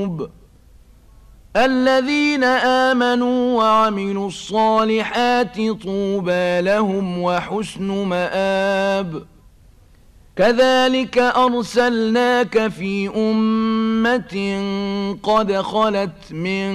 الذين آمنوا وعملوا الصالحات طوبى لهم وحسن مآب كذلك أرسلناك في أمة قد خلت من